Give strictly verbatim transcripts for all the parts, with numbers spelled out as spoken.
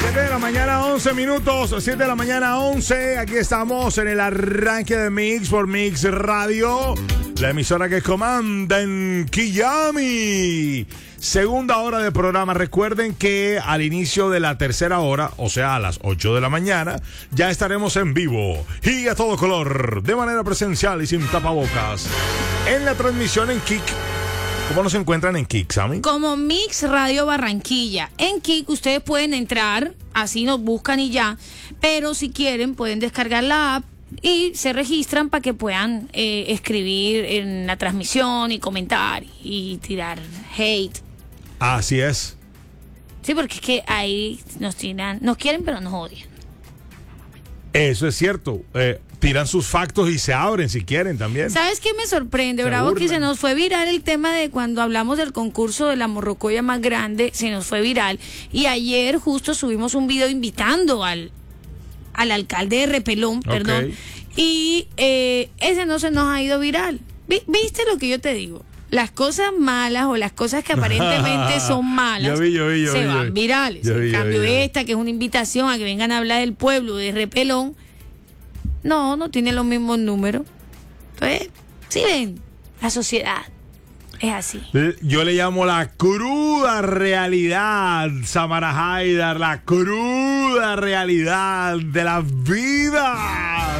siete de la mañana, once minutos. siete de la mañana, once. Aquí estamos en el arranque de Mix por Mix Radio, la emisora que comanda en Kiami. Segunda hora de programa. Recuerden que al inicio de la tercera hora, o sea, a las ocho de la mañana, ya estaremos en vivo y a todo color, de manera presencial y sin tapabocas, en la transmisión en Kik. ¿Cómo nos encuentran en Kik, Sammy? Como Mix Radio Barranquilla. En Kik ustedes pueden entrar, así nos buscan y ya, pero si quieren pueden descargar la app y se registran para que puedan eh, escribir en la transmisión y comentar y tirar hate. Así es. Sí, porque es que ahí nos tiran, nos quieren pero nos odian. Eso es cierto. Eh, tiran sus factos y se abren si quieren también. ¿Sabes qué me sorprende, Se Bravo? burlan. Que se nos fue viral el tema de cuando hablamos del concurso de la morrocoya más grande, se nos fue viral. Y ayer justo subimos un video invitando al, al alcalde de Repelón, Ok. perdón. Y eh, ese no se nos ha ido viral. Vi- ¿Viste lo que yo te digo? Las cosas malas o las cosas que aparentemente son malas Yo vi, yo vi, yo se vi, yo van vi. virales. Yo vi, En yo cambio, vi, yo vi. esta, que es una invitación a que vengan a hablar del pueblo de Repelón, no, no tiene los mismos números. Entonces, sí ven, la sociedad es así. Yo le llamo la cruda realidad, Samara Haidar, la cruda realidad de la vida.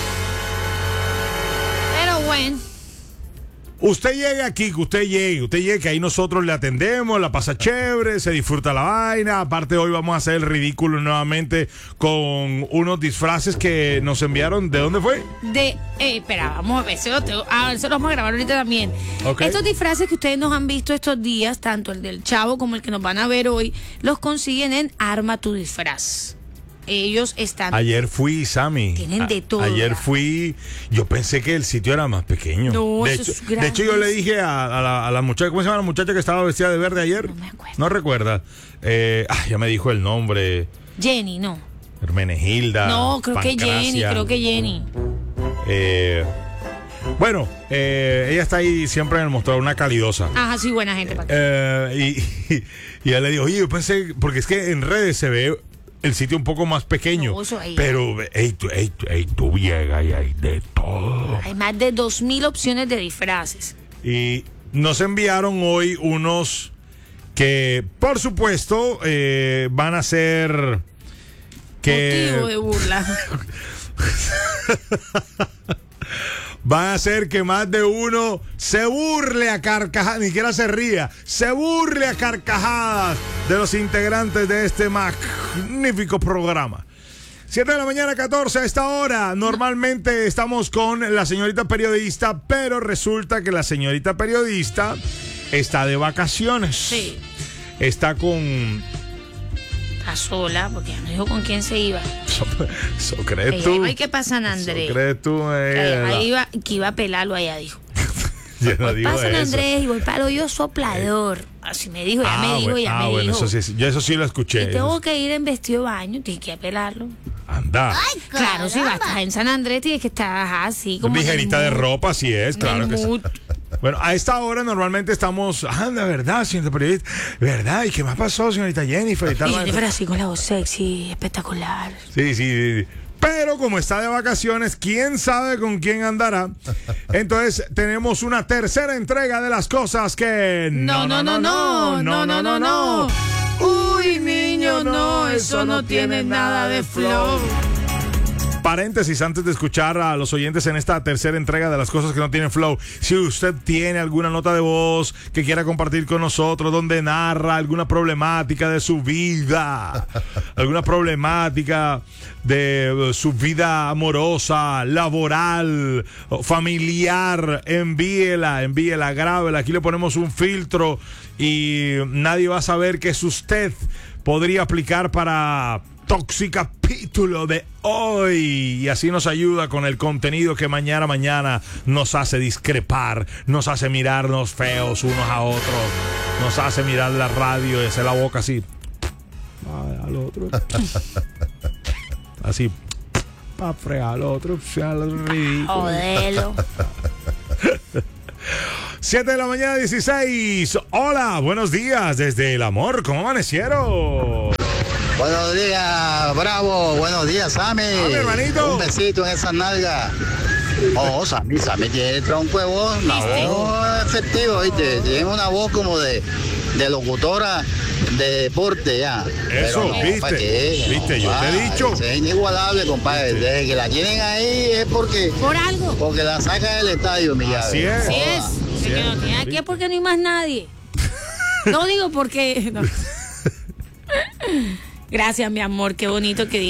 Pero bueno, Usted llegue aquí, que usted llegue, usted llegue, que ahí nosotros le atendemos, la pasa chévere, se disfruta la vaina. Aparte, hoy vamos a hacer el ridículo nuevamente con unos disfraces que nos enviaron. ¿De dónde fue? de... Eh, espera, vamos a ver, eso lo, tengo- ah, eso lo vamos a grabar ahorita también. Ok. Estos disfraces que ustedes nos han visto estos días, tanto el del Chavo como el que nos van a ver hoy, los consiguen en Arma tu Disfraz. Ellos están... Ayer fui, Sammy. Tienen de A- todo, Ayer ya. fui. Yo pensé que el sitio era más pequeño. No, de, eso hecho, es de hecho, yo le grande. dije a, a la, a la muchacha, ¿cómo se llama la muchacha que estaba vestida de verde ayer? No me acuerdo. ¿No recuerda? Eh, ah, ya me dijo el nombre. Jenny, no. Hermenegilda. No, creo que Pancracia. Jenny, creo que Jenny. Eh, bueno, eh, ella está ahí siempre en el mostrador, una calidosa. Ajá, sí, buena gente. ¿para qué? Eh, y, y, y ella le dijo, oye, yo pensé, porque es que en redes se ve el sitio un poco más pequeño. No, eso ahí. Pero, ey, tú, ey, tú- ey, tú llega y hay de todo. Hay más de dos mil opciones de disfraces. Y nos enviaron hoy unos que, por supuesto, eh, van a ser que Motivo de burla. van a hacer que más de uno se burle a carcajadas, ni siquiera se ría, se burle a carcajadas de los integrantes de este magnífico programa. siete de la mañana, catorce a esta hora. Normalmente estamos con la señorita periodista, pero resulta que la señorita periodista está de vacaciones. Sí. Está con... Está sola, porque ya no dijo con quién se iba. ¿So crees Ella tú? iba y que pasa San Andrés. ¿So crees tú? eh, Ahí iba, que iba a pelarlo allá, dijo. Yo no Voy digo para San eso. Andrés y voy para el hoyo soplador. Así me dijo, ya Ah, me dijo, bueno, ya ah, me bueno, dijo. eso sí, yo eso sí lo escuché. Y tengo que ir en vestido de baño, tienes que ir a pelarlo. Anda. Claro, si vas a estar en San Andrés, tienes que estar ajá, así como. en el Ligerita de mood, ropa, sí es, en claro el que sí. mood. Bueno, a esta hora normalmente estamos. Ah, de verdad, señorita periodista. ¿Verdad? ¿Y qué más pasó, señorita Jennifer? Y tal, Y Jennifer así con la voz sexy, espectacular. Sí, sí, sí, sí. Pero como está de vacaciones, quién sabe con quién andará. Entonces tenemos una tercera entrega de las cosas que. No, no, no, no, no, no, no, no. Uy, niño, no, eso no tiene nada de flow. Paréntesis antes de escuchar a los oyentes en esta tercera entrega de las cosas que no tienen flow. Si usted tiene alguna nota de voz que quiera compartir con nosotros, donde narra alguna problemática de su vida, alguna problemática de eh, su vida amorosa, laboral, o familiar, envíela, envíela, grábela. Aquí le ponemos un filtro y nadie va a saber que es usted. Podría aplicar para Tóxica capítulo de hoy y así nos ayuda con el contenido que mañana mañana nos hace discrepar, nos hace mirarnos feos unos a otros, nos hace mirar la radio y hacer la boca así al otro así para fregar al otro, sea lo ridículo. Jodelo. siete de la mañana, dieciséis. Hola, buenos días desde el amor. ¿Cómo amanecieron? Buenos días, Bravo. Buenos días, Sammy. Dale, hermanito. Un besito en esa nalga. Oh, Sammy, Sammy tiene tronco de voz, una voz efectiva, ¿viste? Tiene una voz como de, de locutora de deporte ya. Eso, Pero no, viste, ¿para qué? viste, No, yo te he va, dicho. Es inigualable, compadre. Desde que la tienen ahí es porque, Por algo. porque la saca del estadio, mi llave. Así es. Así es. Así El que es. no tiene aquí es porque no hay más nadie. No digo porque. no. Gracias, mi amor. Qué bonito que